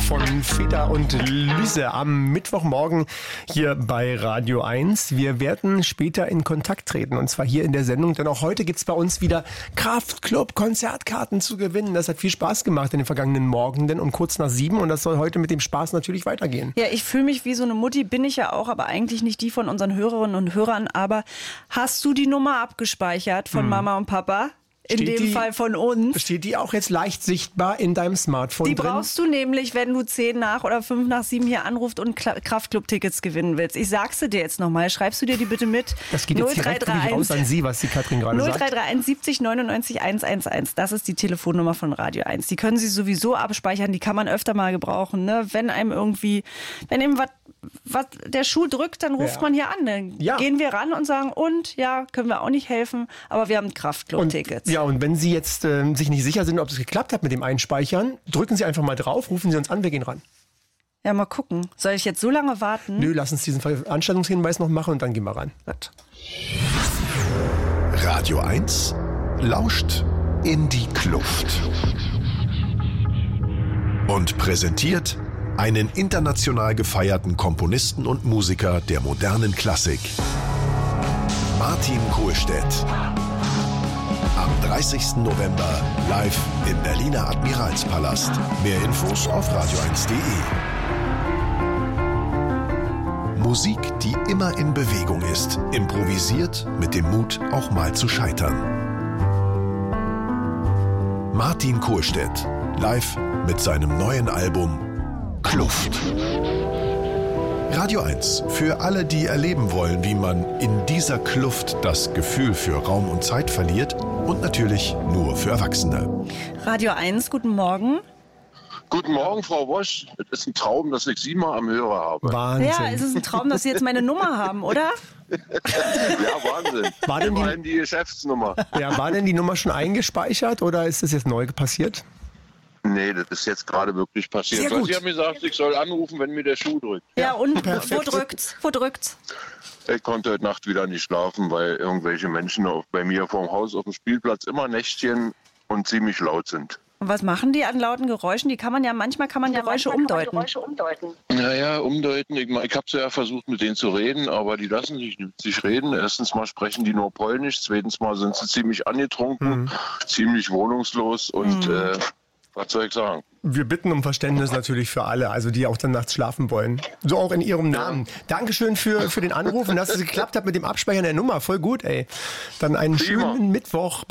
von Feda und Lüse am Mittwochmorgen hier bei Radio 1. Wir werden später in Kontakt treten und zwar hier in der Sendung, denn auch heute gibt's bei uns wieder Kraftclub-Konzertkarten zu gewinnen. Das hat viel Spaß gemacht in den vergangenen Morgenden um kurz nach 7 und das soll heute mit dem Spaß natürlich weitergehen. Ja, ich fühle mich wie so eine Mutti, bin ich ja auch, aber eigentlich nicht die von unseren Hörerinnen und Hörern. Aber hast du die Nummer abgespeichert von Mama und Papa? In dem Fall von uns. Steht die auch jetzt leicht sichtbar in deinem Smartphone Die drin? brauchst du nämlich, wenn du 10 nach oder 5 nach 7 hier anrufst und Kraftclub-Tickets gewinnen willst. Ich sag's dir jetzt nochmal. Schreibst du dir die bitte mit? Das geht jetzt direkt raus an Sie, was die Katrin gerade sagt. 0331 70 99 111. Das ist die Telefonnummer von Radio 1. Die können Sie sowieso abspeichern. Die kann man öfter mal gebrauchen. Ne? Wenn einem was der Schuh drückt, dann ruft man hier an. Dann gehen wir ran und sagen, können wir auch nicht helfen, aber wir haben Kraftclub-Tickets. Und wenn Sie jetzt sich nicht sicher sind, ob es geklappt hat mit dem Einspeichern, drücken Sie einfach mal drauf, rufen Sie uns an, wir gehen ran. Ja, mal gucken. Soll ich jetzt so lange warten? Nö, lass uns diesen Veranstaltungshinweis noch machen und dann gehen wir ran. Gut. Radio 1 lauscht in die Kluft und präsentiert einen international gefeierten Komponisten und Musiker der modernen Klassik, Martin Kohlstedt. Am 30. November live im Berliner Admiralspalast. Mehr Infos auf radio1.de. Musik, die immer in Bewegung ist, improvisiert mit dem Mut, auch mal zu scheitern. Martin Kohlstedt, live mit seinem neuen Album Kluft. Radio 1, für alle, die erleben wollen, wie man in dieser Kluft das Gefühl für Raum und Zeit verliert und natürlich nur für Erwachsene. Radio 1, guten Morgen. Guten Morgen, Frau Wosch. Es ist ein Traum, dass ich Sie mal am Hörer habe. Wahnsinn. Ja, es ist ein Traum, dass Sie jetzt meine Nummer haben, oder? Ja, Wahnsinn. War denn Immerhin die Geschäftsnummer. war denn die Nummer schon eingespeichert oder ist das jetzt neu passiert? Nee, das ist jetzt gerade wirklich passiert. Sehr gut. Sie haben gesagt, ich soll anrufen, wenn mir der Schuh drückt. Ja, und perfekt. wo drückt's? Ich konnte heute Nacht wieder nicht schlafen, weil irgendwelche Menschen bei mir vorm Haus auf dem Spielplatz immer Nächtchen und ziemlich laut sind. Und was machen die an lauten Geräuschen? Manchmal kann man Geräusche umdeuten. Naja, umdeuten. Ich habe ja versucht, mit denen zu reden, aber die lassen sich nicht reden. Erstens mal sprechen die nur Polnisch, zweitens mal sind sie ziemlich angetrunken, ziemlich wohnungslos und was soll ich sagen? Wir bitten um Verständnis natürlich für alle, also die auch dann nachts schlafen wollen. So auch in Ihrem Namen. Dankeschön für den Anruf und dass es geklappt hat mit dem Abspeichern der Nummer. Voll gut, ey. Dann einen schönen Mittwoch.